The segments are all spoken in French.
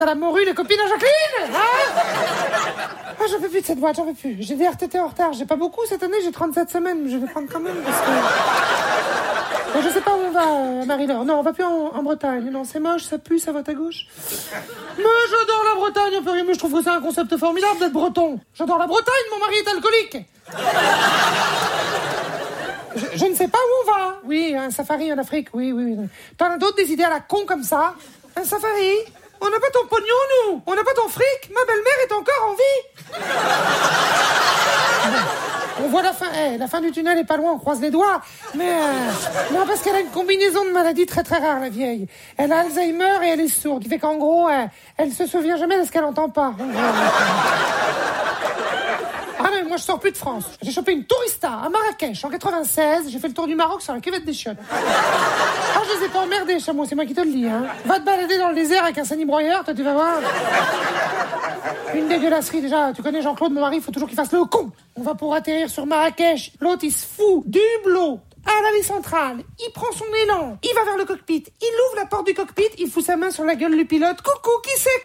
la morue, les copines à Jacqueline, hein? Ah, j'en peux plus de cette boîte, j'en peux plus. J'ai des RTT en retard, j'ai pas beaucoup cette année, j'ai 37 semaines, mais je vais prendre quand même parce que... Bon, je sais pas où on va, Marie-Laure. Non, on va plus en Bretagne. Non, c'est moche, ça pue, ça vote à gauche. Mais j'adore la Bretagne, un peu rien, mais je trouve que c'est un concept formidable d'être breton. J'adore la Bretagne, mon mari est alcoolique. Je ne sais pas où on va. Oui, un safari en Afrique, oui. T'en as d'autres des idées à la con comme ça? Un safari? On n'a pas ton pognon, nous. On n'a pas ton fric. Ma belle-mère est encore en vie. On voit la fin. La fin du tunnel est pas loin, on croise les doigts. Mais non, parce qu'elle a une combinaison de maladies très très rares, la vieille. Elle a Alzheimer et elle est sourde. Qui fait qu'en gros, elle se souvient jamais de ce qu'elle entend pas. Ah non, moi je sors plus de France. J'ai chopé une tourista à Marrakech en 96. J'ai fait le tour du Maroc sur la cuvette des chiottes. Ah, je les ai pas emmerdés, chameau, c'est moi qui te le dis, hein. Va te balader dans le désert avec un sanibroyeur, toi tu vas voir. Une dégueulasserie déjà. Tu connais Jean-Claude, mon mari, il faut toujours qu'il fasse le con. On va pour atterrir sur Marrakech. L'autre il se fout du blot à l'allée centrale. Il prend son élan. Il va vers le cockpit. Il ouvre la porte du cockpit. Il fout sa main sur la gueule du pilote. Coucou, qui c'est?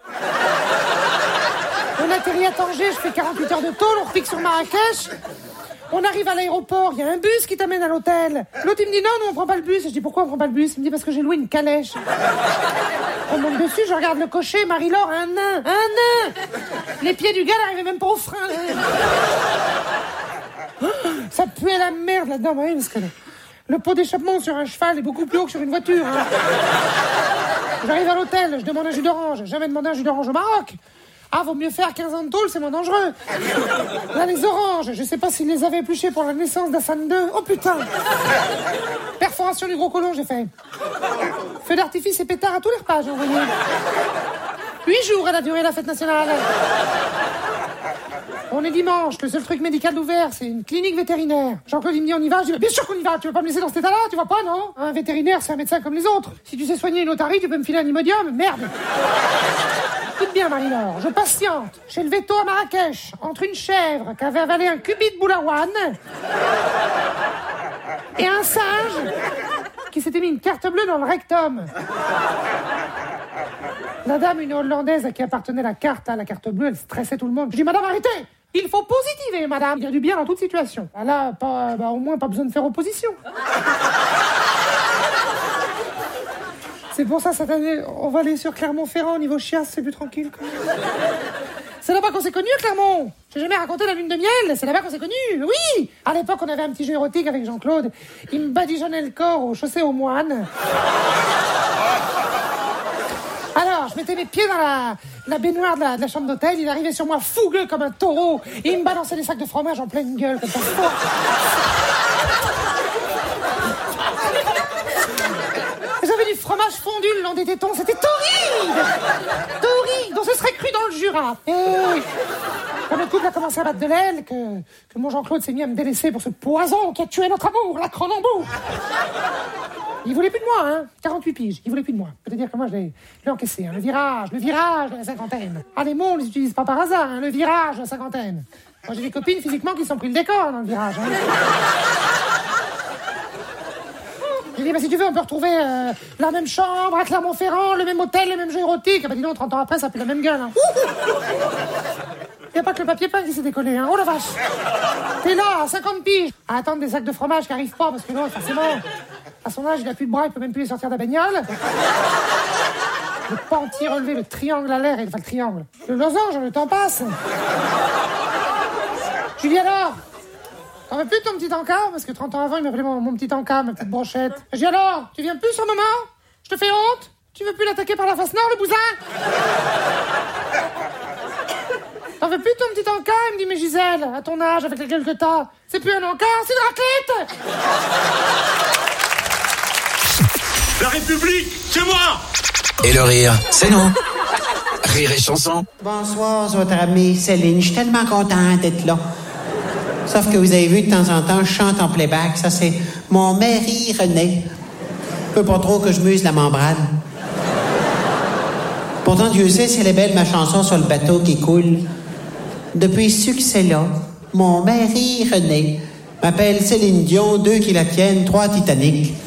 On atterrit à Tanger, je fais 48 heures de tôle, on repique sur Marrakech. On arrive à l'aéroport, il y a un bus qui t'amène à l'hôtel. L'autre, il me dit non, on prend pas le bus. Je dis pourquoi on prend pas le bus? Il me dit parce que j'ai loué une calèche. On monte dessus, je regarde le cocher, Marie-Laure, un nain. Les pieds du gars n'arrivaient même pas au frein. Ça puait la merde là-dedans, oui, parce que le pot d'échappement sur un cheval est beaucoup plus haut que sur une voiture. Hein. J'arrive à l'hôtel, je demande un jus d'orange. Jamais demandé un jus d'orange au Maroc. Ah, vaut mieux faire 15 ans de tôle, c'est moins dangereux. Là, les oranges, je sais pas s'ils les avaient épluchés pour la naissance d'Hassan II. Oh putain! Perforation du gros côlon, j'ai fait. Feu d'artifice et pétard à tous les repas, j'ai envoyé. 8 jours, elle a duré la fête nationale. On est dimanche, le seul truc médical ouvert, c'est une clinique vétérinaire. Jean-Claude, il me dit on y va, je dis bien sûr qu'on y va, tu veux pas me laisser dans cet état-là, tu vois pas, non? Un vétérinaire, c'est un médecin comme les autres. Si tu sais soigner une otarie, tu peux me filer un Imodium, merde. Écoute bien, Marie-Laure, je patiente chez le veto à Marrakech, entre une chèvre qui avait avalé un cubi de boulawan et un singe qui s'était mis une carte bleue dans le rectum. La dame, une Hollandaise à qui appartenait la carte bleue, elle stressait tout le monde. Je dis, madame, arrêtez! Il faut positiver, madame. Il y a du bien dans toute situation. Là, au moins, pas besoin de faire opposition. C'est pour ça, cette année, on va aller sur Clermont-Ferrand, au niveau chiasse, c'est plus tranquille. C'est là-bas qu'on s'est connus, Clermont. J'ai jamais raconté la lune de miel, c'est là-bas qu'on s'est connus, oui. À l'époque, on avait un petit jeu érotique avec Jean-Claude. Il me badigeonnait le corps aux chaussées aux moines. Alors, je mettais mes pieds dans la baignoire de la chambre d'hôtel, il arrivait sur moi fougueux comme un taureau, et il me balançait des sacs de fromage en pleine gueule, comme ça. J'avais du fromage fondu le long des tétons, c'était torride! Donc ce serait cru dans le Jura. Et quand le couple a commencé à battre de l'aile, que mon Jean-Claude s'est mis à me délaisser pour ce poison qui a tué notre amour, la Cronenbourg. Il voulait plus de moi, hein. 48 piges, il voulait plus de moi. C'est-à-dire que moi, je l'ai encaissé, hein. Le virage de la cinquantaine. Ah, les mots, on les utilise pas par hasard, hein. Le virage de la cinquantaine. Moi, j'ai des copines physiquement qui se sont pris le décor dans le virage, hein. J'ai dit, si tu veux, on peut retrouver la même chambre à Clermont-Ferrand, le même hôtel, les mêmes jeux érotiques. Ah, dis donc, 30 ans après, ça fait la même gueule, hein. Y a pas que le papier peint qui s'est décollé, hein. Oh la vache! T'es là, à 50 piges, à attendre des sacs de fromage qui arrivent pas, parce que non, forcément, à son âge, il a plus de bras, il peut même plus les sortir de la bagnole. Le pentier relevé, le triangle à l'air, enfin le triangle. Le losange, le temps passe. Je lui dis alors, t'en veux plus de ton petit encas? Parce que 30 ans avant, il m'appelait mon petit encas, ma petite brochette. Je dis alors, tu viens plus sur maman? Je te fais honte? Tu veux plus l'attaquer par la face nord, le bousin? T'en veux plus de ton petit encas? Il me dit, mais Gisèle, à ton âge, avec la gueule que t'as, c'est plus un encas, c'est une raclette! La République, c'est moi! Et le rire, c'est nous. Rire et chanson. Bonsoir, votre amie Céline. Je suis tellement contente d'être là. Sauf que vous avez vu, de temps en temps, je chante en playback. Ça, c'est mon mari René. Je peux pas trop que je muse la membrane. Pourtant, Dieu sait si elle est belle, ma chanson sur le bateau qui coule. Depuis ce succès-là, mon mari René m'appelle Céline Dion, 2 qui la tiennent, 3 Titanic.